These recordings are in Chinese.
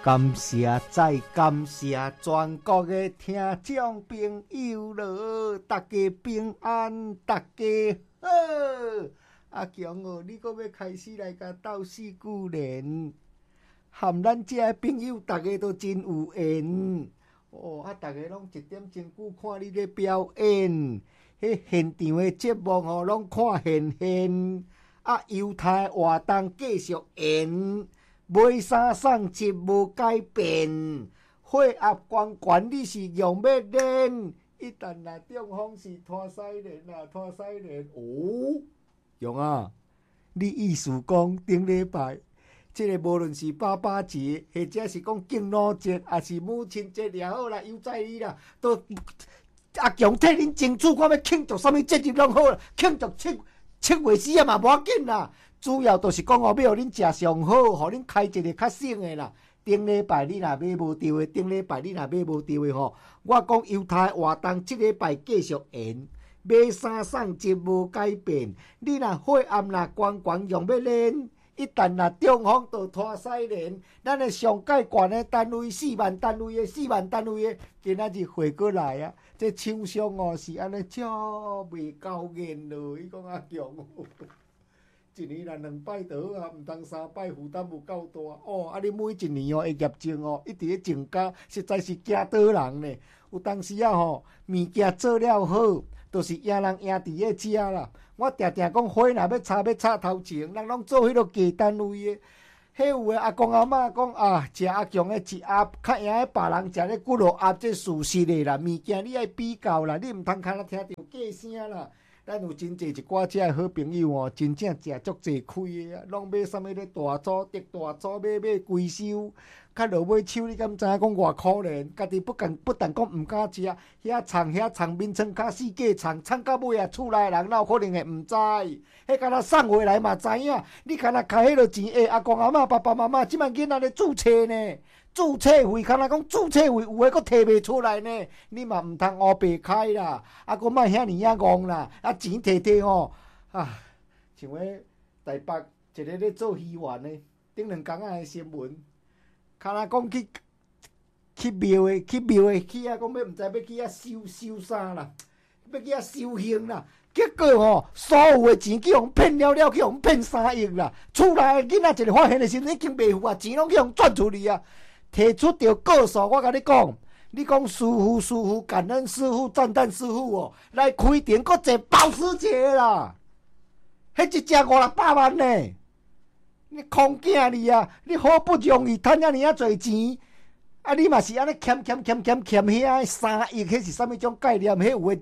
感谢再感谢全国的听众朋友咯，大家平安，大家好。阿强哦，你搁要开始来甲斗四句联，含咱遮的朋友，大家都真有缘。哦，大家拢一点钟久看你咧表演，迄现场的节目吼，拢看现。犹太活动继续演。买衫送节无改变，血压高悬你是用要练。一旦若中风是拖西连啦，拖西连哦，用啊！你意思讲顶礼拜，即个无论是爸爸节，或者是讲敬老节，还是母亲节也好啦，犹在你啦，都阿强替恁争取，看要庆祝啥物节日拢好啦，庆祝7月4日嘛无要紧啦。主要就是讲哦，要互恁食上好，互恁开一个较省的啦。顶礼拜你若买无着的，顶礼拜你若买无着的吼，我讲犹太活动即礼拜继续演，买衫送节无改变。你若血压若悬用要练，一旦若中风就拖西连。咱的上界悬的单位4万单位的4万单位的，今仔日回过来啊！这厂商哦是安尼照袂够严咯，伊讲阿强哦。一年若2摆就好啊，毋通3摆，负担有够大哦。你每一年哦，业绩哦，一直咧增加，实在是惊倒人呢。有当时啊吼，物件做了好，就是赢人赢伫咧食啦。我定定讲，火若要插头前，人拢做迄落鸡单位的。迄有诶阿公阿嬷讲啊，食阿强诶一盒较赢诶别人食咧几落盒，这事实诶啦。物件你爱比较啦，你毋通看听到价声啦。咱有真济一寡遮的好朋友哦，真正食足济开的啊，拢买啥物咧大组、特大组，买规收，较落尾手，你敢知影讲偌可怜？家己不但讲毋敢食，遐藏面床骹四架藏到尾啊，厝内人哪有可能会毋知？迄敢若送回来嘛知影？你敢若开迄落钱，阿公阿嬷、爸爸妈妈，即摆囡仔咧注册呢？注册费，敢若讲注册费有诶，佫摕袂出来呢？你嘛毋通乌白开啦，佫莫遐尼啊戆啦，钱摕吼，像迄台北一个咧做鱼丸的，顶2工仔的新闻，敢若讲去庙的去遐讲要毋知要去遐收啥啦，要去遐收刑啦。结果吼，所有的钱去互骗了，去互骗3亿啦。厝内的囡仔一个发现的时阵已经袂付啊，钱拢去互转出去啊。提出着告诉我甲你讲，你讲师傅，感恩师傅，赞叹师傅哦，来开店搁坐保时捷啦，迄一只500-600万呢，你空囝你啊，你好不容易赚遐尼啊侪钱，你嘛是安尼欠遐3亿，迄是啥物种概念？迄有诶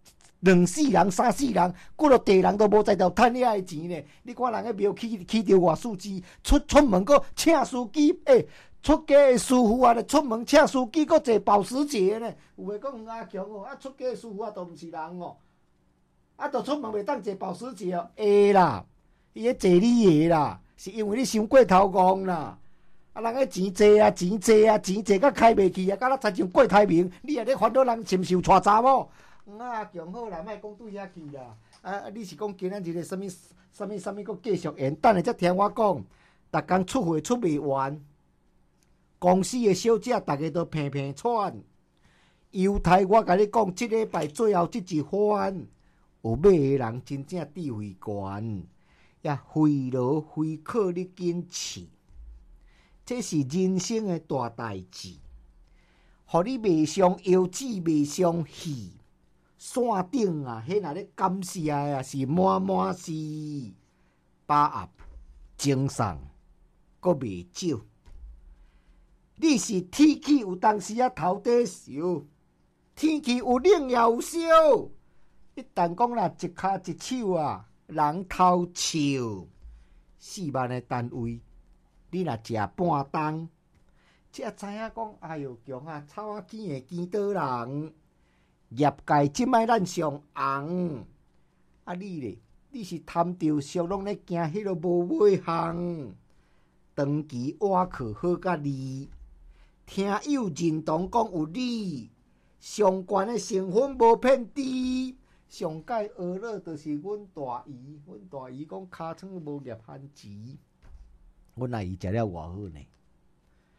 2-4人、3-4人，几落地人都无在条赚遐诶钱呢？你看人个庙起着偌数字，出门搁请司机，出家的师傅啊，出门请司机，搁坐保时捷呢。有诶讲阿强哦，出家的师傅啊，都毋是人哦，都出门袂当坐保时捷哦。会啦，伊咧坐你的啦，是因为你伤过头戆啦。人个钱济啊，钱济甲开袂起啊，敢若亲像过台面，你也咧烦恼人亲像娶查某。阿强好啦，莫讲对遐去啦。你是讲今仔日的啥物，搁继续演？等下才听我讲，逐工出货出袂完。公司的小姐，大家都平喘。犹太，我甲你讲，即礼拜最后即一番，有买的人真正智慧悬，也费劳费口你紧试，这是人生的大代志。互你袂伤腰子，袂伤气，线顶啊，迄若咧感谢啊，是满是把握精神，阁袂少。你是天气有当时啊头底烧，天气有冷也有烧。一旦讲啦，一骹一手啊，人头笑。4万的单位，你若食半当，才知影讲，哎哟，强啊，草仔见会见倒人。业界即摆咱上红，你咧，你是贪着俗，拢咧惊迄落无尾项。长期挖课好甲利。听友认同讲有理，上悬的成分无骗猪。上界学乐就是阮大姨，阮大姨讲尻川无业番薯，阮阿姨食了偌好呢。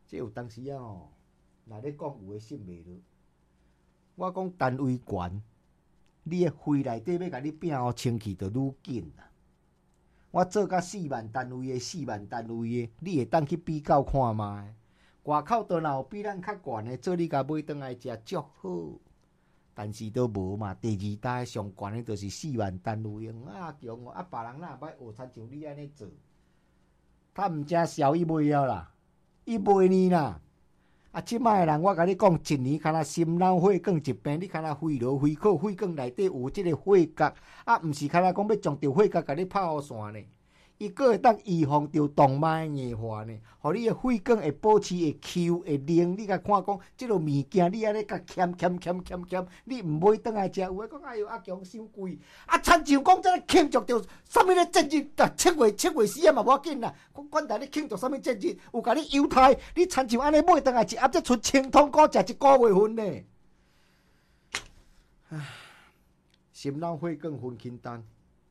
即有当时啊吼，若咧讲有诶信袂落。我讲单位悬，你诶肺内底要甲你拼互清气，就愈紧啦。我做甲4万单位诶，4万单位诶，你会当去比较看卖。外口倒若有比咱较悬诶，做你甲买倒来食足好。但是都无嘛，第二代上悬诶，就是4万单位啊，强哦！啊，别人哪歹学参像你安尼做，他毋正销伊袂晓啦，伊袂呢啦。啊，即摆人我甲你讲，一年敢若心脑血管一病，你敢若肺痨、肺孔、血管内底有即个血角，啊，毋是敢若讲要将着血角甲你拍互线呢。伊阁会当预防着动脉硬化呢，互你诶血管会保持会 Q 会灵。你甲看讲，即落物件你安尼甲欠，你毋买倒来食，有诶讲哎哟，阿强伤贵，啊，亲像讲这庆祝着啥物咧节日，7月4嘛无要紧啦，管他你庆祝啥物节日，有甲你犹太，你亲像安尼买倒来一盒才出清汤锅，食1个月份呢。唉，心脑血管分轻重。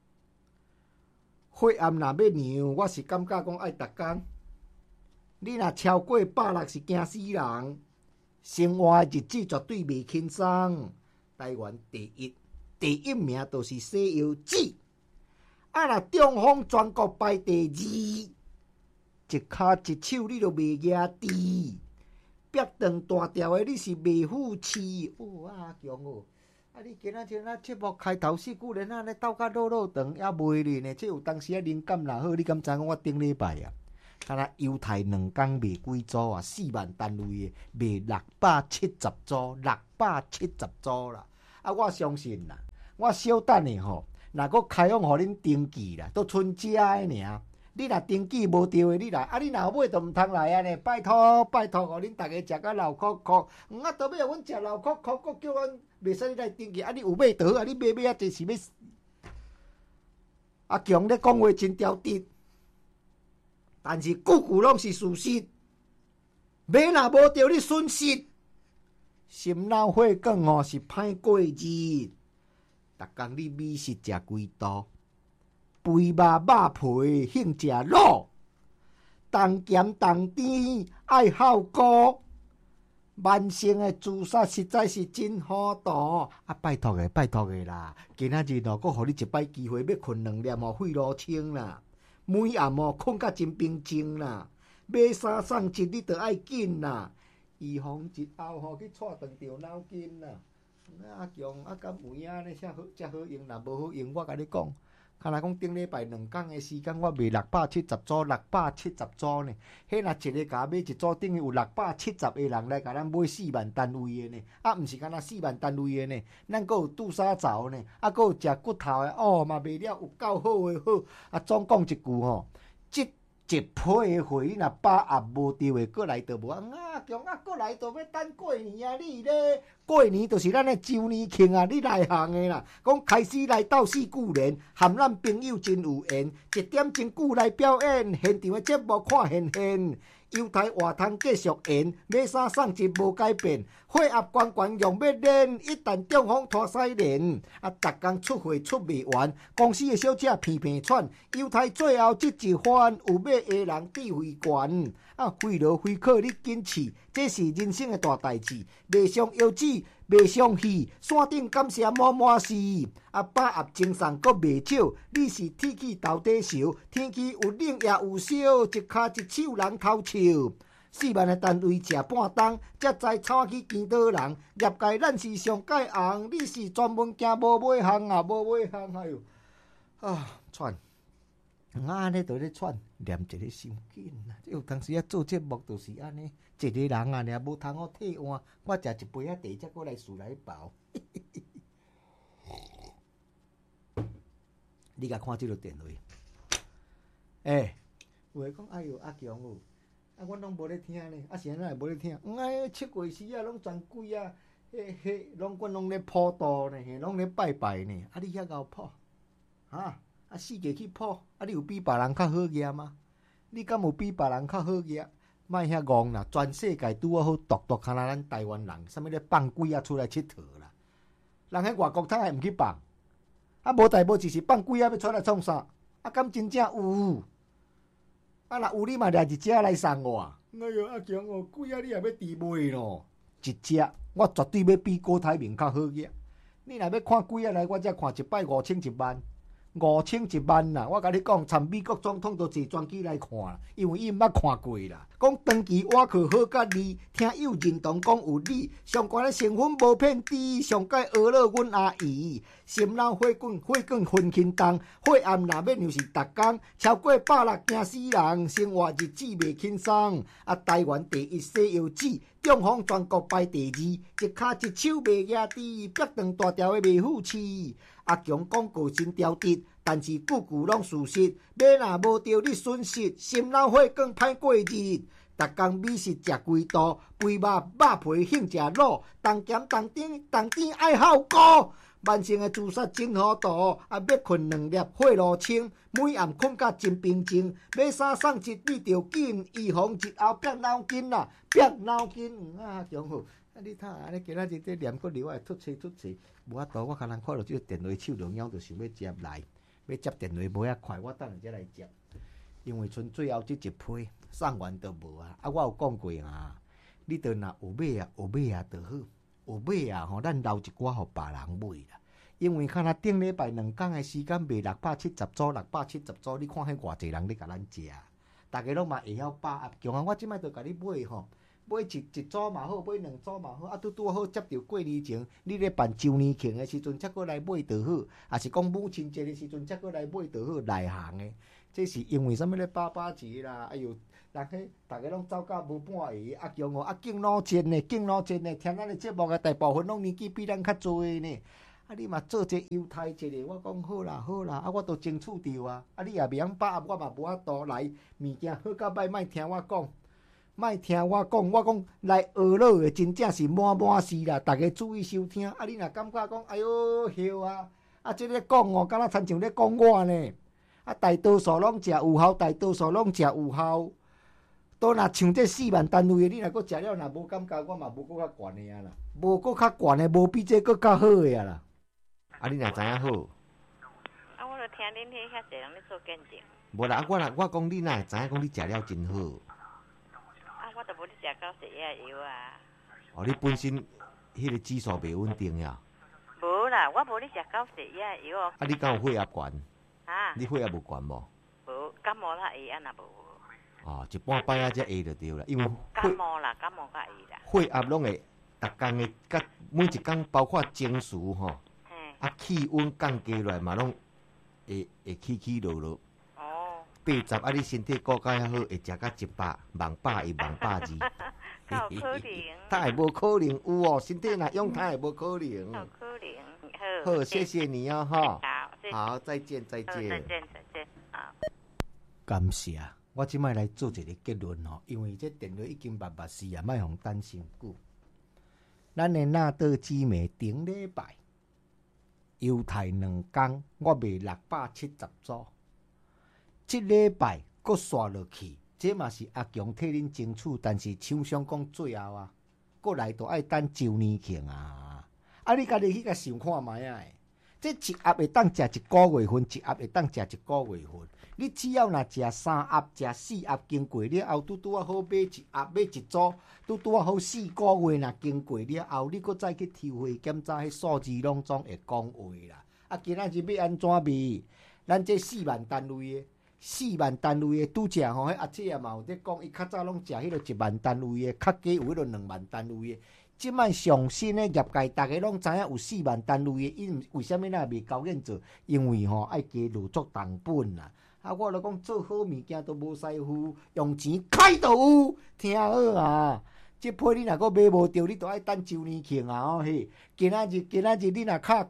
血压若要量，我是感觉讲爱逐工。你若超过160是惊死人。生活日子绝对袂轻松。台湾第一名就是西药纸。啊，若中风全国排第2，一骹一手你都袂举滴。壁长大条的你是袂富气。哦，阿强哦。啊！你今仔日咱节目开头4句连安尼斗甲落长，也袂哩呢。即有当时啊灵感若好，你敢知影我顶礼拜啊，敢若犹太2工卖几组啊？4万单位的卖670组，670组啦。啊，我相信啦，我小等的吼，若搁开放互恁登记啦，都剩遮的尔。你若登记无着的，你来啊！你若买就毋通来啊呢！拜托，互恁逐个食甲流口口。啊，倒尾阮食流口口，搁叫阮袂使你来登记。啊，你有买倒啊！你买啊，就是要。阿强咧讲话真条直，但是句句拢是事实。买若无着你损失，心脑血管哦是歹过日。逐工你美食食几道？肥肉皮兴食卤，重咸重甜爱效果，慢性的自杀实在是真好度啊！拜托的啦！今仔日搁互你一摆机会，要困2粒肺痨清啦，每暗困甲真平静啦，买衫送1你着爱紧啦，预防日后去带断着脑筋啦。阿强啊，敢有影呢？遮好用，若无好用，我甲你讲。敢若讲顶礼拜2工的时间，我卖670组，670组呢。迄若一个甲买一组，等于有670个人来甲咱买4万单位的呢。啊，毋是敢若4万单位的呢，咱阁有杜沙枣呢，啊，阁有食骨头的哦，嘛卖了有够好的好。啊，总讲一句吼，一批的货，你若把握无着的，过来就无啊。强啊，过来就要等过年啊！你咧过年就是咱的周年庆啊！你内行的啦，讲开始来斗4句连，含咱朋友真有缘，1点钟久来表演，现场的节目看现。犹太活通继续演，买衫送1无改变，血压悬用要练，一旦中风拖西连，啊，逐工出货出袂完，公司的小姐片喘，犹太最后这一番，有买的人智慧悬，啊，肺痨肺孔你紧试，这是人生的大代志，袂伤腰子，袂伤气，山顶感谢满事，啊，把握精神阁袂少，你是天气斗底烧，天气有冷也有烧，一骹一手人头笑。4万的单位食半冬，才知草去见倒人。业界咱是上界红，你是专门惊无尾行啊，无尾行哎哟啊喘，安尼都咧喘，念一个伤紧啦。有当时啊做节目就是安尼，一个人啊，尔无通好替换，我食一杯仔茶才过来厝内包。你甲看即个电话，有诶讲哎哟阿强哦。啊，阮拢无咧听呢，啊是安怎会无咧听？7月时啊，拢全鬼啊，阮拢咧普渡呢，拢咧拜拜呢。啊，你遐敖普，啊4个去普，啊你有比别人较好业吗？你敢有比别人较好业？莫遐戆啦，全世界拄啊好独看咱台湾人，啥物咧放鬼啊出来佚佗啦？人喺外国他还毋去放，啊无代无志是放鬼啊要出来创啥？啊敢真正有？啊，若有你嘛掠一只来送我， 哎呦，阿强哦，鬼啊，你也要猪卖咯？一只，我绝对要比郭台铭较好个。你若要看鬼啊来，我才看一摆510000。5000、10000啦！我甲你讲，参美国总统都坐专机来看，因为伊毋捌看过啦。讲长期挖去好甲你，听友认同讲有理，上悬的成分无骗猪，上界讹了阮阿姨。心脑血管分轻重，血暗若要又是逐工，超过100惊死人，生活日子袂轻松。台湾第一西药籽，中风全国排第2，一骹一手袂举猪，脚长大条的袂富气。阿强广告真刁直，但是句句拢事实。买若无着你损失，心脑血管歹过日。逐工美食食几道，肥肉皮兴食卤，重咸重甜爱效果。万成的自杀真好度，要困2粒血路清，每暗困甲真平静。买衫送一你着紧，预防日后变脑筋啦，变脑筋啊！强好。你睇下，你今仔日这念个流啊，突切，无法度。我可能看到这个电话手动摇，就想要接来，要接电话无遐快，我等下才来接。因为剩最后这一批送完就无啊。我有讲过啊，你着若有买啊，就好。有买啊，吼，咱留一寡互别人买啦。因为看咱顶礼拜2天的时间卖670组，670组，你看迄偌济人咧甲咱食，大家拢嘛会晓把握。强啊，我即摆就甲你买吼。买一组嘛好，买2组嘛好，拄好接着过年前，你咧办周年庆的时阵，才过来买就好；也是讲母亲节的时阵，才过来买就好。内行的，这是因为啥物咧？把节啦，哎呦，人迄大家拢走到无半下，阿强哦，敬老节呢，听咱的节目的大部分拢年纪比咱较侪呢。你嘛做这犹太节的，我讲好啦，我都争取着啊。你也袂晓把握，我嘛无法度来物件好甲歹，莫听我讲。莫听我讲来学老的真正是满是啦，大家注意收听。你若感觉讲，哎哟，晓啊，这咧讲哦，敢若亲像咧讲我呢。大多数拢食有效，都若像这4万单位的，你若搁食了，若无感觉，我嘛无搁较悬的啊啦，无搁较悬的，无比这搁较好的啊啦。你若知影好？ 我著听恁遐遐济人咧做见证。 无啦，我讲你若会知影讲你食了真好。 我都无咧食到食药啊！ 哦，你本身迄个指数袂稳定呀？ 无啦，我无咧食到食药哦。 你敢有血压悬？你血压无悬无？ 无，感冒啦会安那无？ 哦，一半摆啊才会就对啦，因为感冒较会啦。 血压拢会逐工的，甲每一工包括情绪吼，气温降低落来嘛，拢会起落。80，你身体顾较好，会食到100，10001，120。 有可能？ 他也无可能有哦，身体若用他也无可能。 有可能。 好，谢谢你哦，哈。 好， 再见。 再见。好。 感谢，我即摆来做一个结论吼，因为这电话已经密死啊，莫互等伤久。咱的纳豆姊妹顶礼拜犹太2天，我卖670组。这礼拜搁刷落去，这嘛是阿强替恁争取，但是厂商讲最后啊，搁来都爱等周年庆啊！你家己去甲想看卖啊！这一盒会当食1个月份，一盒会当食1个月份。你只要若食3盒、食4盒，经过了后，拄啊好买1盒，买1组，拄啊好4个月若经过了后，你搁再去抽血检查，迄数字拢总会讲话啦。今仔日要安怎卖？咱这4万单位的。4万单位的拄食吼，迄阿姐也嘛有咧讲，伊较早拢食迄个1万单位的，较低有迄个2万单位的。即摆上新的业界，大家拢知影有4万单位的，因为虾米咱袂高兴做？因为吼爱加落足成本啦。我著讲做好物件都无师傅，用钱开就有，听好啊！这批你若搁买无着，你都爱等周年庆啊！嘿，今仔日你若卡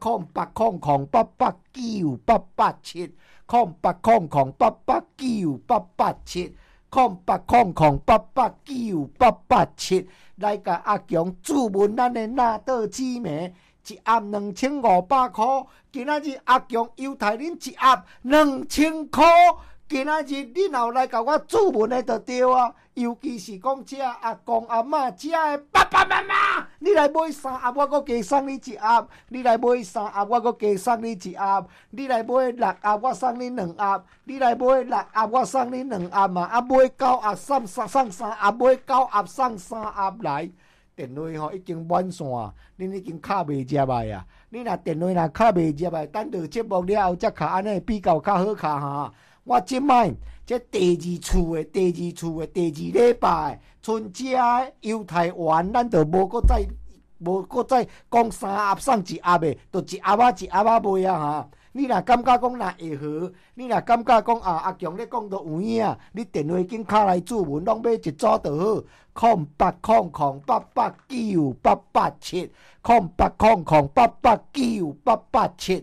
0800889887。0800889887，0800889887，来甲阿强注文咱的纳豆姊妹，一盒2500块。今仔日阿强犹太恁一盒2000块。今仔日你若来甲我注文的就对啊，尤其是讲这阿公阿嬷这的爸爸妈妈， 你来买3盒，我搁加送你1盒；你来买3盒，我搁加送你1盒；你来买6盒，我送你2盒；你来买6盒，我送你2盒嘛。啊，买9盒送3盒，买9盒送3盒来。电话吼已经满线，恁已经卡袂接来啊！你若电话若卡袂接来，等到节目了后才卡安尼比较较好卡哈。我即摆这第2次的第2礼拜春节游台湾，咱就无搁再讲3盒送1盒的，就1盒仔1盒仔卖啊哈！你若感觉讲若会好，你若感觉讲阿强咧讲到有影，你电话紧敲来注文，拢买一组就好。0800889887 0800889887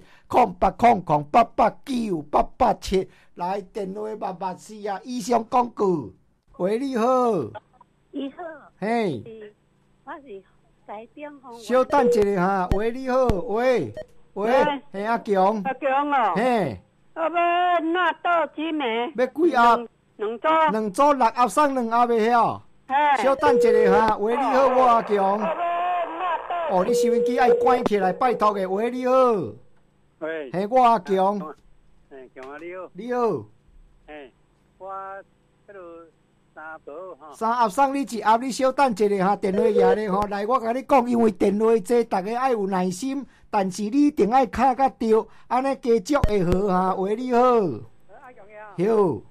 0800889887。来电话884啊！以上广告。喂，你好。 你好。 嘿。 我是台中方。 稍等一下哈。喂，你好。喂，嘿阿强。 阿强哦。 嘿。 我要纳豆几枚？ 要几盒 ？2组。 2组6盒送2盒的晓。稍等一下哈。喂，你好，我阿强。哦，你收音机爱关起来，拜托的。喂，你好。 喂。 嘿，我阿强。 强啊，你好。 你好。 嘿，我迄落3包吼。 3盒送你1盒，你稍等一下哈。电话页咧吼，来我甲你讲，因为电话这大家爱有耐心，但是你一定爱卡甲对，安尼加足会好哈。喂，你好。 阿强呀。 好。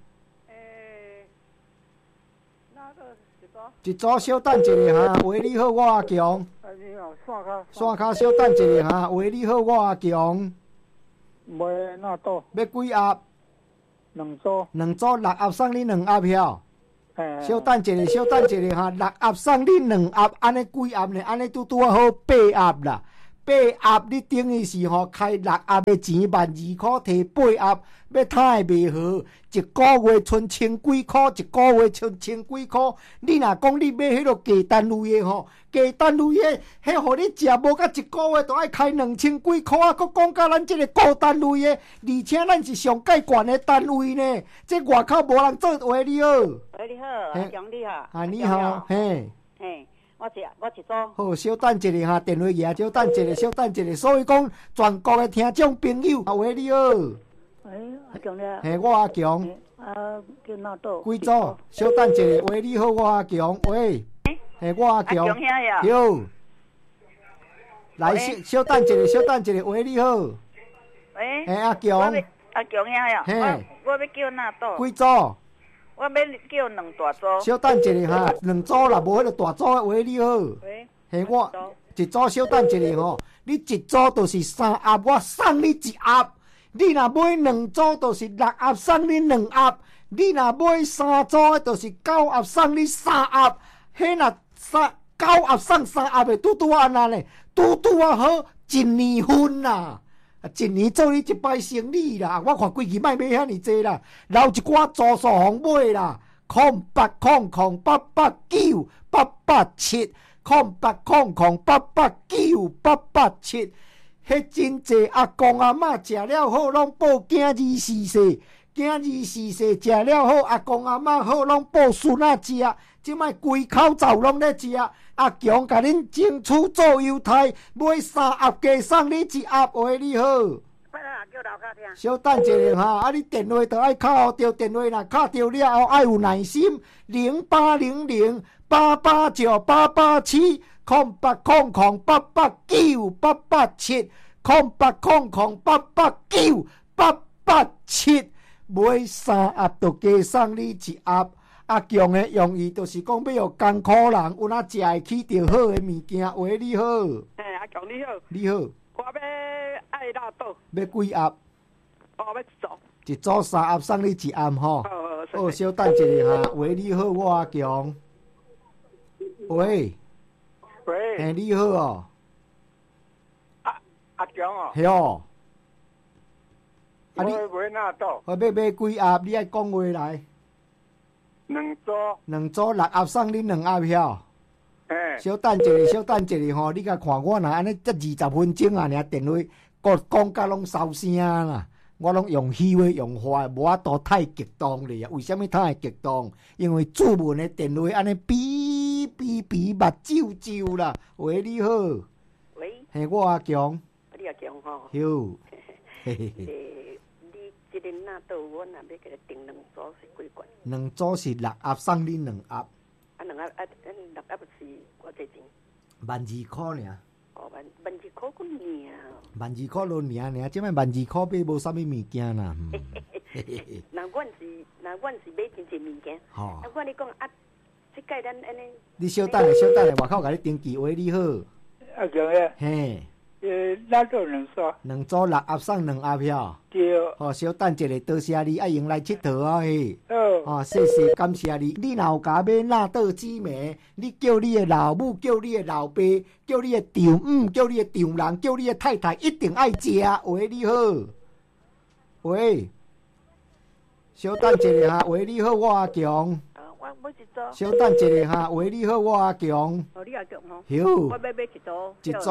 那个一组稍等一下哈。喂，你好，我阿强。 你好，线卡。 线卡稍等一下哈。喂，你好，我阿强。 买纳豆。 要几盒 ？2组。 2组6盒送你2盒晓。稍等一下哈，6盒送你2盒，安尼几盒呢？安尼拄好8盒啦。8盒你等于是吼开6盒的钱，12,000块，摕8盒，要摊会袂好。一个月剩千几块，一个月剩千几块。你若讲你买迄落低单位的吼，低单位的，迄互你食无甲一个月，就爱开2000几块啊！佮讲甲咱即个高单位的，而且咱是上介悬的单位呢。这外口无人做话，你好。 喂，你好，阿强你好。 啊，你好，嘿。 嘿。我一组。 好，稍等一下哈，电话页稍等一下。所以讲，全国的听众朋友，喂，你好。 阿强咧。 嘿，我阿强。 叫纳豆。 几组？稍等一下。喂，你好，我阿强。喂。嘿，我阿强。 阿强遐呀。 好。来，稍等一下。喂，你好。 喂。 嘿，阿强。 阿强遐呀。 嘿。 我要叫纳豆。 几组？ 我要叫2大组。 稍等一下哈，2组啦，无迄个大组。喂，你好。 喂。 嘿，我一组稍等一下吼，你一组就是3盒，我送你1盒。你若买2组，就是6盒送你2盒；你若买3组，就是9盒送你3盒。迄若9盒送3盒的，拄啊安那呢？拄啊好1年份啦。1年做你一摆生意啦，我看规期卖遐尼济啦，留一寡租数互买啦，0800889887 0800889887，迄真济阿公阿嬷食了好，拢报囝儿逝世，囝儿逝世食了好，阿公阿嬷好，拢报孙仔食。即摆规口罩拢咧食，阿强甲恁争取做犹太，买3盒加送你1盒。喂，你好。 叫老家听。 稍等一下哈，啊，你电话就爱敲着，电话若敲着了后，爱有耐心。0800889887 0800889887 0800889887，买3盒就加送你1盒。阿强的用意就是讲要互艰苦人有哪食会起着好的物件。喂，你好。 阿强你好。 你好。 我要爱纳豆。 要几盒？ 要1组。 一组3盒送你1盒吼。好，稍等一下哈。喂，你好，我阿强。喂。嘿，你好哦。 阿强哦。 系哦。 我要买纳豆。 我要买几盒？你爱讲话来。 2组。 2组6盒送你2盒晓。稍等一下吼，你甲看我若安尼才20分钟啊，尔电话讲甲拢收声啦。我拢用虚的用话，无法度太激动咧啊！为什么太激动？因为主文的电话安尼哔比比，目睭睭啦。喂，你好， 喂， 嘿，我阿强， 你阿强吼， 哟，嘿嘿嘿， 你这个纳豆我若要给你订两组是几罐？ 两组是6盒送恁2盒， 两盒6盒是偌济钱 ，12块尔。 哦，12块个尔。 12块落尔，即摆12块买无啥物物件啦。 那阮是买真济物件。 吼， 我跟你讲啊，即届咱安尼。 你小等下，外口甲你登记。喂，你好。 阿强诶， 嘿， 纳豆2刷。 两组6盒送2盒票。 对。 吼，小等一下，多谢你，用来佚佗啊嘿。 哦。 谢谢，感谢你。你若有甲买纳豆紫梅，你叫你的老母，叫你的老爸，叫你的丈母，叫你的丈人，叫你的太太，一定爱食。喂，你好。喂。小等一下哈，喂，你好，我阿强。 我买一组。 小等一下哈，喂，你好，我阿强。 哦，你阿强吼。 哟。 我要买一组。 一组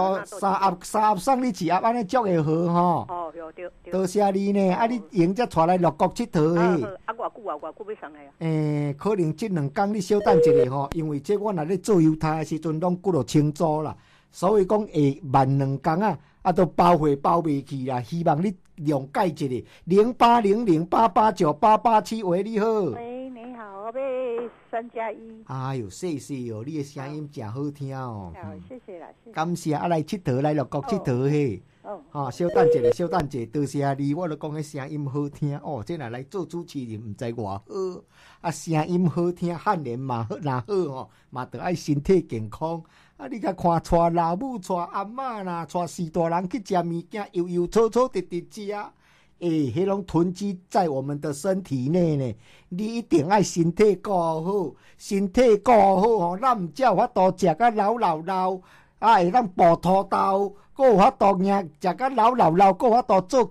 3盒送你1盒，安尼足会好吼。 哦，对。 多谢你呢，啊，你用才带来乐国佚佗嘿。 啊，偌久要送的啊？ 可能这2天你小等一下吼，因为这我若咧做犹太的时阵，拢几落清楚啦，所以讲会慢2天啊，都包货包袂去啦。希望你谅解一下。0800889887，喂，你好。 喂，你好，我要3+1。 哎呦，谢谢哦，你的声音真好听哦。 好，谢谢啦，谢谢。 感谢啊，来佚佗，来乐国佚佗嘿。 哦， 小等一下，多谢你，我都讲迄声音好听哦。这若来做主持人，毋知偌好，啊，声音好听，汉人嘛若好吼，嘛得爱身体健康。啊，你甲看带老母、带阿嬷啦，带4大人去食物件，悠草草直直食，迄拢囤积在我们的身体内呢。你一定爱身体顾好，身体顾好吼，咱毋才有法度食甲老，啊，会当补土豆。还有法度食甲老，还有法度做